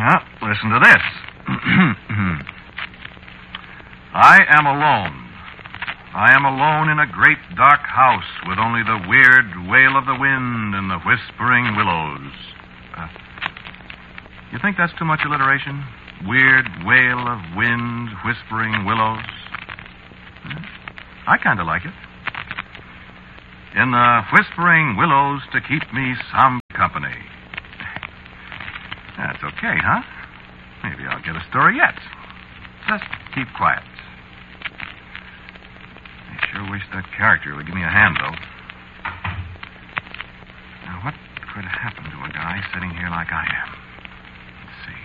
Well, listen to this. I am alone. I am alone in a great dark house with only the weird wail of the wind and the whispering willows. You think that's too much alliteration? Weird wail of wind, whispering willows? I kind of like it. In the whispering willows to keep me some company. That's okay, huh? Maybe I'll get a story yet. Just keep quiet. I sure wish that character would give me a hand, though. Now, what could happen to a guy sitting here like I am? Let's see.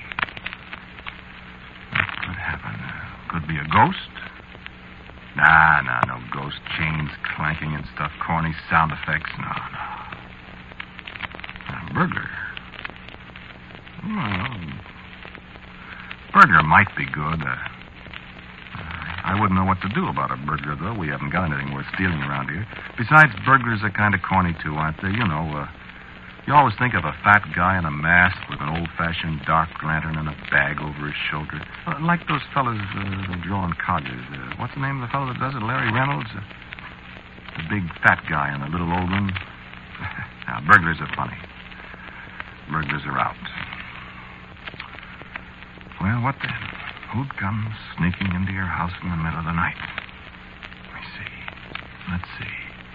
What could happen? Could be a ghost? Nah, no ghost. Chains clanking and stuff. Corny sound effects. No. A burglar. Well, burglar might be good. I wouldn't know what to do about a burglar, though. We haven't got anything worth stealing around here. Besides, burglars are kind of corny, too, aren't they? You know, you always think of a fat guy in a mask with an old-fashioned dark lantern and a bag over his shoulder. Like those fellas that draw on codgers. What's the name of the fellow that does it? Larry Reynolds? The big fat guy in the little old one. Now, burglars are funny. Burglars are out. Well, what then? Who'd come sneaking into your house in the middle of the night? Let's see.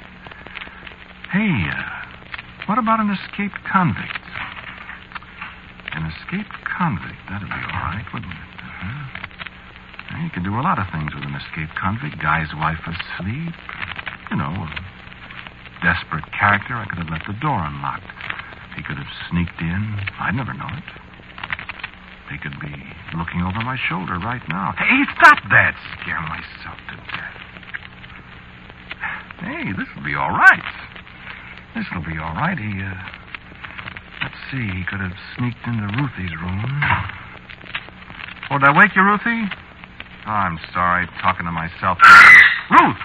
Hey, what about an escaped convict? An escaped convict, that'd be all right, wouldn't it? Well, you could do a lot of things with an escaped convict. Guy's wife asleep. You know, a desperate character. I could have left the door unlocked. He could have sneaked in. I'd never know it. They could be looking over my shoulder right now. Hey, stop that! Scare myself to death. Hey, this'll be all right. This'll be all right. Let's see, he could have sneaked into Ruthie's room. Oh, did I wake you, Ruthie? Oh, I'm sorry, talking to myself. Ruth!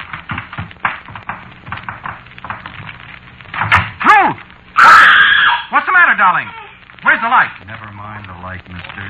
Ruth! What's the matter, darling? Where's the light? Never mind the light, mister.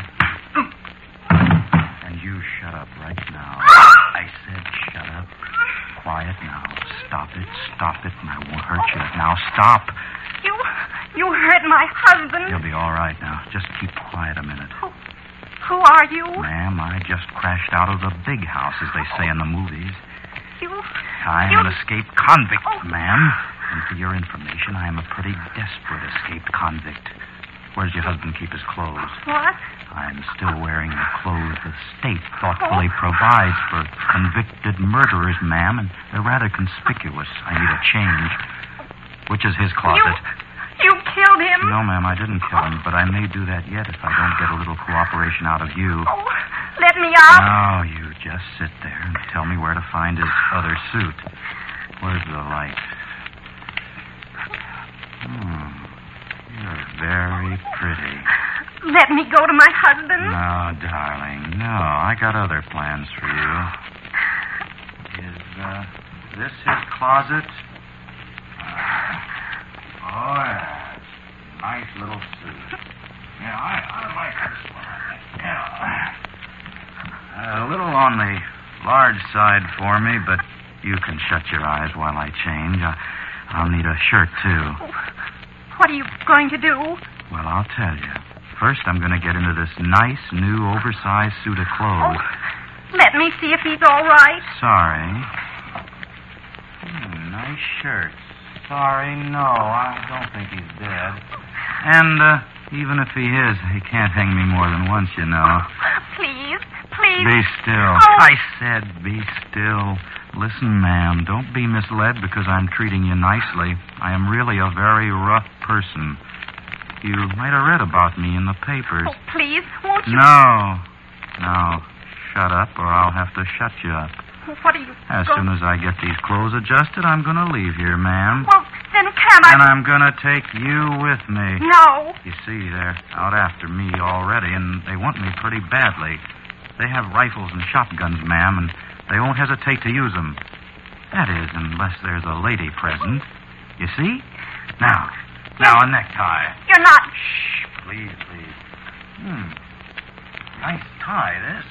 And you shut up right now. I said shut up. Quiet now. Stop it, and I won't hurt you. Now stop. You hurt my husband. You'll be all right now. Just keep quiet a minute. Who are you? Ma'am, I just crashed out of the big house, as they say in the movies. I'm an escaped convict, ma'am. And for your information, I am a pretty desperate escaped convict. Where does your husband keep his clothes? What? I'm still wearing the clothes the state thoughtfully provides for convicted murderers, ma'am, and they're rather conspicuous. I need a change. Which is his closet? You killed him? No, ma'am, I didn't kill him, but I may do that yet if I don't get a little cooperation out of you. Oh, let me out. No, you just sit there and tell me where to find his other suit. Where's the light? You're very pretty. Let me go to my husband. No, darling, no. I got other plans for you. Is this his closet? Oh, yeah. Nice little suit. Yeah, I like this one. Yeah. A little on the large side for me, but you can shut your eyes while I change. I'll need a shirt, too. What are you going to do? Well, I'll tell you. First, I'm going to get into this nice, new, oversized suit of clothes. Let me see if he's all right. Sorry. Nice shirt. Sorry, no, I don't think he's dead. And even if he is, he can't hang me more than once, you know. Please. Be still. Oh. I said be still. Listen, ma'am, don't be misled because I'm treating you nicely. I am really a very rough person. You might have read about me in the papers. Oh, please, won't you? No. Shut up or I'll have to shut you up. What are you As soon as I get these clothes adjusted, I'm going to leave here, ma'am. Well, then can't I... And I'm going to take you with me. No. You see, they're out after me already, and they want me pretty badly. They have rifles and shotguns, ma'am, and they won't hesitate to use them. That is, unless there's a lady present. You see? Now, a necktie. You're not... Shh, please. Nice tie, this.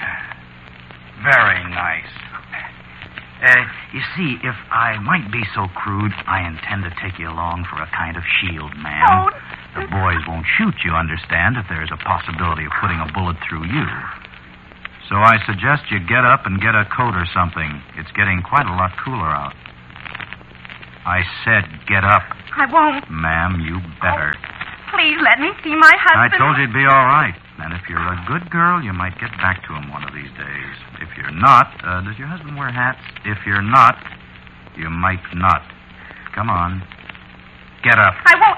Very nice. You see, if I might be so crude, I intend to take you along for a kind of shield, ma'am. Oh. The boys won't shoot you, understand, if there's a possibility of putting a bullet through you. So I suggest you get up and get a coat or something. It's getting quite a lot cooler out. I said get up. I won't. Ma'am, you better. Please let me see my husband. I told you it'd be all right. And if you're a good girl, you might get back to him one of these days. If you're not, does your husband wear hats? If you're not, you might not. Come on. Get up. I won't.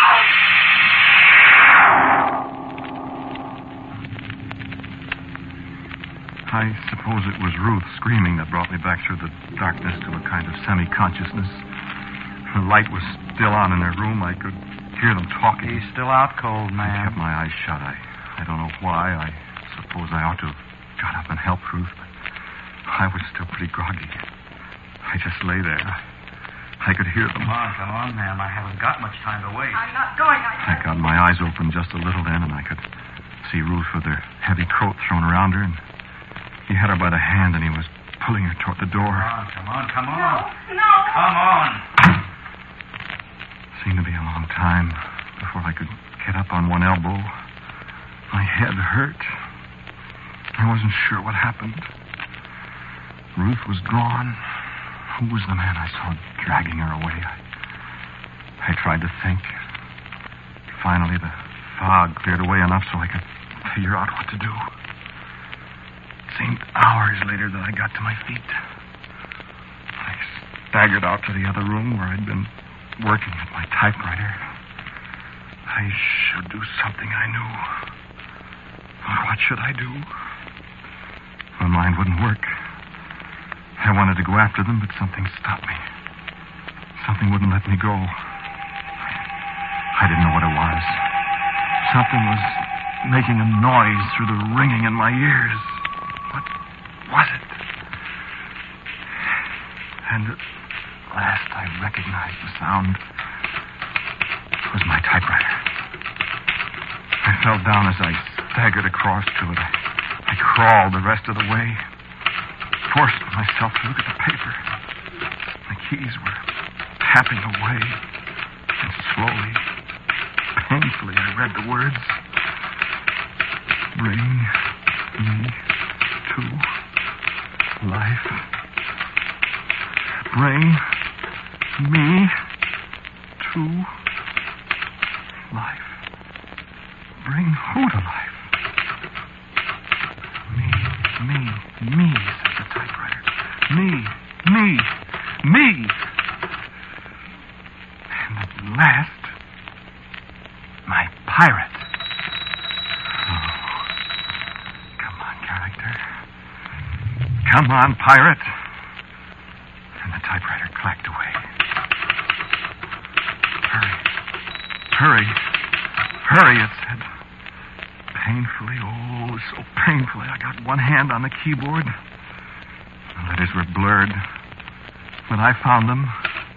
I suppose it was Ruth screaming that brought me back through the darkness to a kind of semi-consciousness. The light was still on in their room. I could hear them talking. He's still out cold, I man. kept my eyes shut. I don't know why. I suppose I ought to have got up and helped Ruth, but I was still pretty groggy. I just lay there. I could hear them. Come on, ma'am. I haven't got much time to waste. I'm not going. I got my eyes open just a little then, and I could see Ruth with her heavy coat thrown around her, and he had her by the hand, and he was pulling her toward the door. Come on. No. Come on. Seemed to be a long time before I could get up on one elbow. My head hurt. I wasn't sure what happened. Ruth was gone. Who was the man I saw dragging her away? I tried to think. Finally, the fog cleared away enough so I could figure out what to do. It seemed hours later that I got to my feet. I staggered out to the other room where I'd been working at my typewriter. I should do something I knew. What should I do? My mind wouldn't work. I wanted to go after them, but something stopped me. Something wouldn't let me go. I didn't know what it was. Something was making a noise through the ringing in my ears. What was it? And at last I recognized the sound. It was my typewriter. I fell down as I staggered across to it. I crawled the rest of the way, forced myself to look at the paper. The keys were tapping away, and slowly, painfully, I read the words. Bring me to life. Bring me to life. Bring who to life? Me, said the typewriter. Me. And at last, my pirate. Oh, come on, character. Come on, pirate. And the typewriter clacked away. Hurry, it said. Painfully, oh, so painfully. I got one hand on the keyboard. The letters were blurred. When I found them,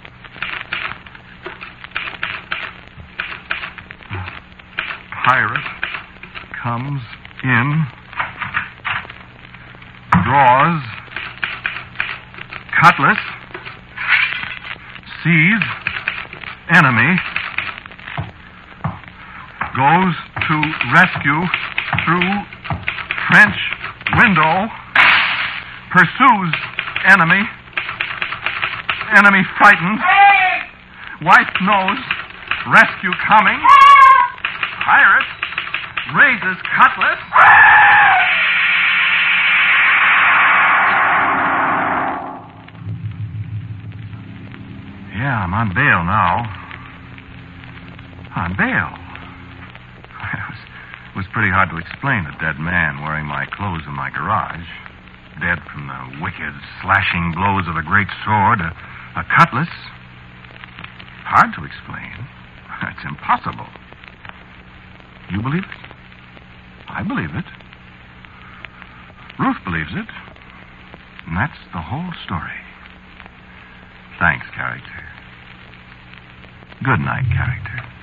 pirate comes in, draws, cutlass, sees, enemy, goes to rescue through French window, pursues enemy, enemy frightened, wife knows, rescue coming, pirate raises cutlass. Yeah, I'm on bail now. On bail? It was pretty hard to explain a dead man wearing my clothes in my garage. Dead from the wicked, slashing blows of a great sword, a cutlass. Hard to explain. It's impossible. You believe it? I believe it. Ruth believes it. And that's the whole story. Thanks, character. Good night, character.